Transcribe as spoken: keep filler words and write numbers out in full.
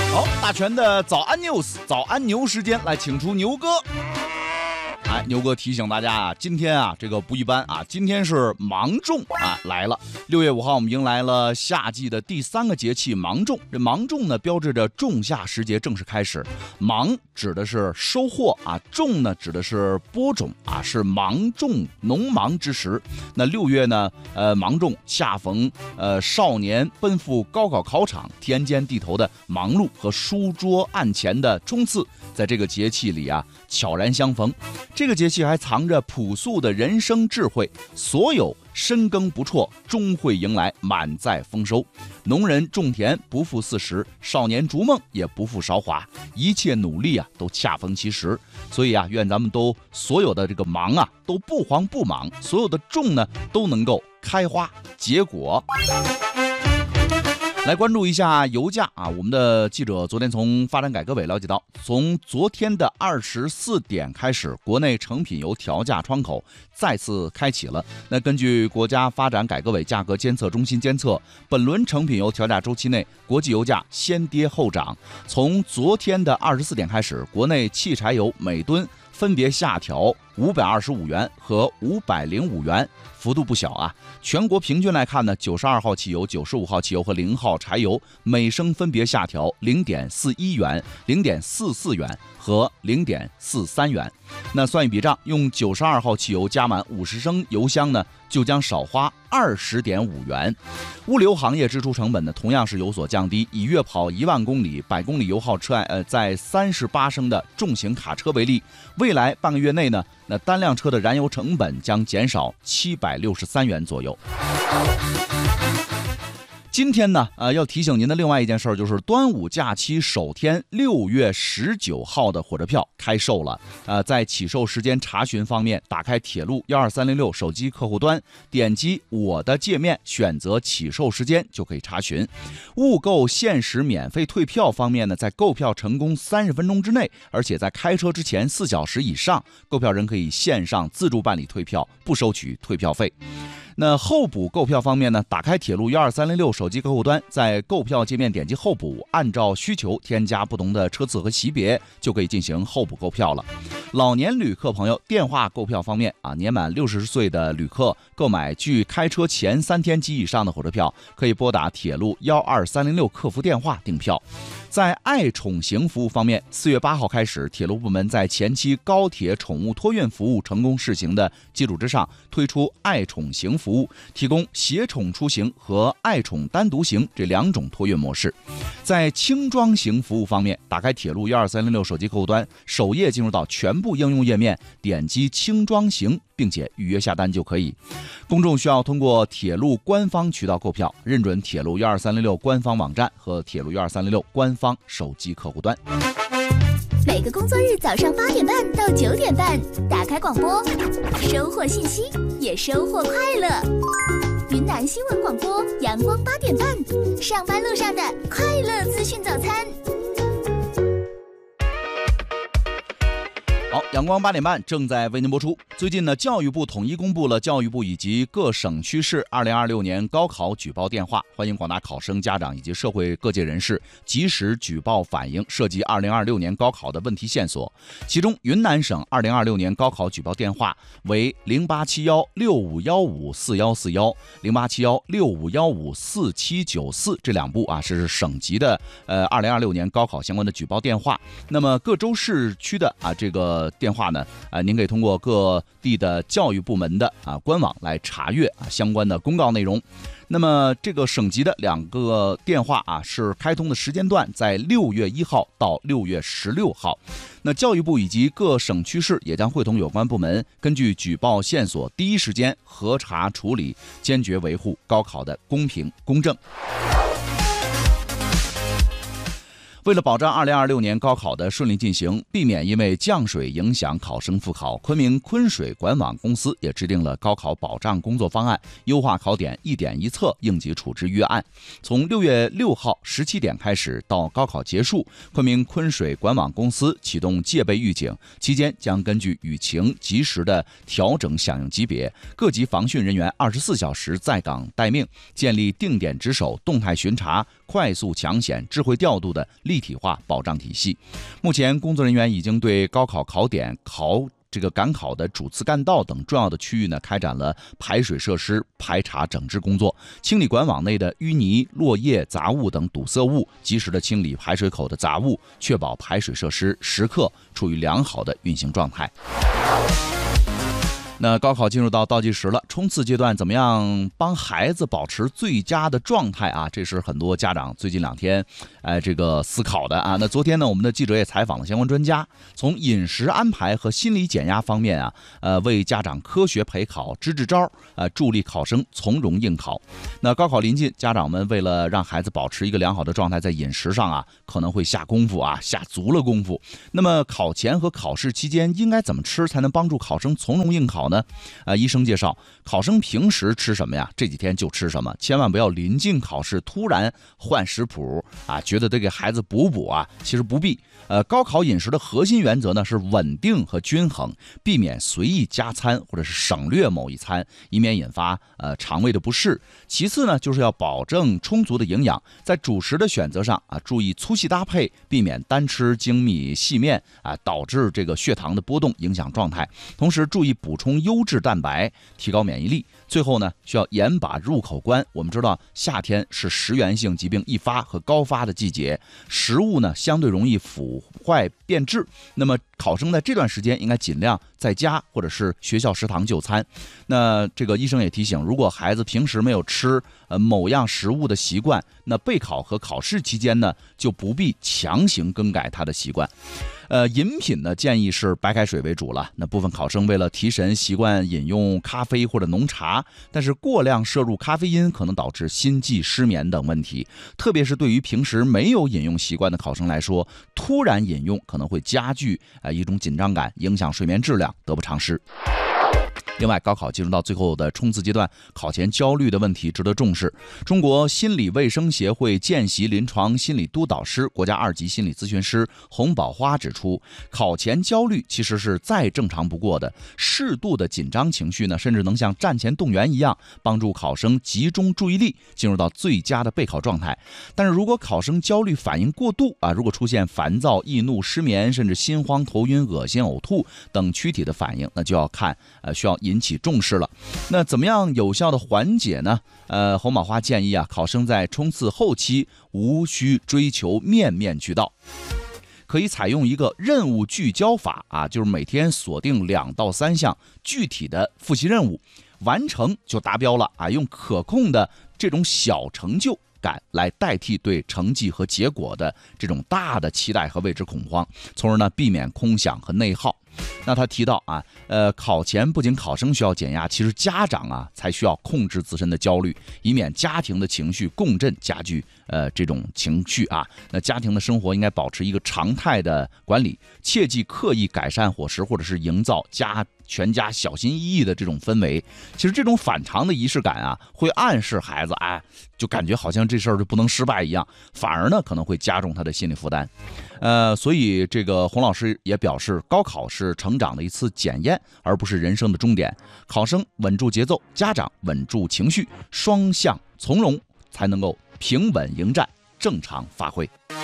好，大全的早安 news， 早安牛时间，来请出牛哥。哎，牛哥提醒大家啊，今天啊这个不一般啊，今天是芒种啊来了。六月五号，我们迎来了夏季的第三个节气芒种。这芒种呢，标志着仲夏时节正式开始。芒指的是收获啊，种呢指的是播种啊，是芒种农忙之时。那六月呢，呃，芒种恰逢呃少年奔赴高考考场、田间地头的忙碌和书桌案前的冲刺，在这个节气里啊，悄然相逢。这个节气还藏着朴素的人生智慧，所有深耕不辍，终会迎来满载丰收。农人种田不负四十，少年逐梦也不负韶华，一切努力啊都恰逢其时。所以啊，愿咱们都所有的这个忙啊都不慌不忙，所有的种呢都能够开花结果。来关注一下油价啊！我们的记者昨天从发展改革委了解到，从昨天的二十四点开始，国内成品油调价窗口再次开启了。那根据国家发展改革委价格监测中心监测，本轮成品油调价周期内，国际油价先跌后涨。从昨天的二十四点开始，国内汽柴油每吨分别下调五百二十五元和五百零五元，幅度不小啊。全国平均来看呢，九十二号汽油、九十五号汽油和零号柴油每升分别下调零点四一元、零点四四元和零点四三元。那算一笔账，用九十二号汽油加满五十升油箱呢，就将少花二十点五元。物流行业支出成本呢，同样是有所降低。以月跑一万公里、百公里油耗车呃在三十八升的重型卡车为例，未来半个月内呢，那单辆车的燃油成本将减少七百六十三元左右。今天呢，呃，要提醒您的另外一件事儿就是端午假期首天六月十九号的火车票开售了。呃，在起售时间查询方面，打开铁路一二三零六手机客户端，点击我的界面，选择起售时间就可以查询。误购限时免费退票方面呢，在购票成功三十分钟之内，而且在开车之前四小时以上，购票人可以线上自助办理退票，不收取退票费。那候补购票方面呢，打开铁路一二三零六手机客户端，在购票界面点击候补，按照需求添加不同的车次和级别，就可以进行候补购票了。老年旅客朋友电话购票方面啊，年满六十岁的旅客购买距开车前三天及以上的火车票，可以拨打铁路幺二三零六客服电话订票。在爱宠行服务方面，四月八号开始，铁路部门在前期高铁宠物托运服务成功试行的基础之上，推出爱宠行服务，提供携宠出行和爱宠单独行这两种托运模式。在轻装行服务方面，打开铁路一二三零六手机客户端，首页进入到全部应用页面，点击轻装行，并且预约下单就可以。公众需要通过铁路官方渠道购票，认准铁路一二三零六官方网站和铁路一二三零六官方手机客户端。 每个工作日早上八点半到九点半，打开广播，收获信息，也收获快乐。云南新闻广播，阳光八点半，上班路上的快乐资讯早餐。 好，阳光八点半正在为您播出。最近呢，教育部统一公布了教育部以及各省区市二零二六年高考举报电话，欢迎广大考生、家长以及社会各界人士及时举报反映涉及二零二六年高考的问题线索。其中，云南省二零二六年高考举报电话为零八七幺六五幺五四幺四幺、零八七幺六五幺五四七九四这两部啊，是省级的呃二零二六年高考相关的举报电话。那么各州市区的啊这个电话呢，啊，您可以通过各地的教育部门的啊官网来查阅啊相关的公告内容。那么这个省级的两个电话啊是开通的时间段在六月一号到六月十六号。那教育部以及各省区市也将会同有关部门，根据举报线索，第一时间核查处理，坚决维护高考的公平公正。为了保障二零二六年高考的顺利进行，避免因为降水影响考生复考，昆明昆水管网公司也制定了高考保障工作方案，优化考点一点一测应急处置预案。从六月六号十七点开始到高考结束，昆明昆水管网公司启动戒备预警，期间将根据雨情及时的调整响应级别，各级防汛人员二十四小时在岗待命，建立定点值守、动态巡查、快速抢险、智慧调度的立体化保障体系。目前，工作人员已经对高考考点、考这个赶考的主次干道等重要的区域呢，开展了排水设施排查整治工作，清理管网内的淤泥、落叶、杂物等堵塞物，及时的清理排水口的杂物，确保排水设施时刻处于良好的运行状态。那高考进入到倒计时了，冲刺阶段怎么样帮孩子保持最佳的状态啊？这是很多家长最近两天，哎，这个思考的啊。那昨天呢，我们的记者也采访了相关专家，从饮食安排和心理减压方面啊，呃，为家长科学陪考支支招，呃，助力考生从容应考。那高考临近，家长们为了让孩子保持一个良好的状态，在饮食上啊，可能会下功夫啊，下足了功夫。那么考前和考试期间应该怎么吃，才能帮助考生从容应考呢？呃，医生介绍，考生平时吃什么呀？这几天就吃什么，千万不要临近考试突然换食谱啊，觉得得给孩子补补啊，其实不必。呃，高考饮食的核心原则呢是稳定和均衡，避免随意加餐或者是省略某一餐，以免引发呃肠胃的不适。其次呢，就是要保证充足的营养，在主食的选择上啊，注意粗细搭配，避免单吃精米细面啊，导致这个血糖的波动，影响状态。同时注意补充优质蛋白，提高免疫力。最后呢，需要严把入口关。我们知道夏天是食源性疾病易发和高发的季节，食物呢相对容易腐坏变质。那么考生在这段时间应该尽量在家或者是学校食堂就餐。那这个医生也提醒，如果孩子平时没有吃呃某样食物的习惯，那备考和考试期间呢，就不必强行更改他的习惯。呃，饮品呢建议是白开水为主了。那部分考生为了提神，习惯饮用咖啡或者浓茶，但是过量摄入咖啡因可能导致心悸、失眠等问题。特别是对于平时没有饮用习惯的考生来说，突然饮用可能会加剧呃一种紧张感，影响睡眠质量，得不偿失。另外，高考进入到最后的冲刺阶段，考前焦虑的问题值得重视。中国心理卫生协会见习临床心理督导师、国家二级心理咨询师洪宝花指出，考前焦虑其实是再正常不过的，适度的紧张情绪呢，甚至能像战前动员一样，帮助考生集中注意力，进入到最佳的备考状态。但是如果考生焦虑反应过度啊，如果出现烦躁、易怒、失眠，甚至心慌、头晕、恶心、呕吐等躯体的反应，那就要看呃需要引起重视了。那怎么样有效的缓解呢？呃，洪宝花建议啊，考生在冲刺后期无需追求面面俱到，可以采用一个任务聚焦法啊，就是每天锁定两到三项具体的复习任务，完成就达标了啊，用可控的这种小成就感来代替对成绩和结果的这种大的期待和未知恐慌，从而呢避免空想和内耗。那他提到啊，呃，考前不仅考生需要减压，其实家长啊才需要控制自身的焦虑，以免家庭的情绪共振加剧呃这种情绪啊。那家庭的生活应该保持一个常态的管理，切忌刻意改善伙食或者是营造家全家小心翼翼的这种氛围。其实这种反常的仪式感啊，会暗示孩子哎，就感觉好像这事儿就不能失败一样，反而呢可能会加重他的心理负担。呃，所以这个洪老师也表示，高考是成长的一次检验，而不是人生的终点。考生稳住节奏，家长稳住情绪，双向从容，才能够平稳迎战，正常发挥。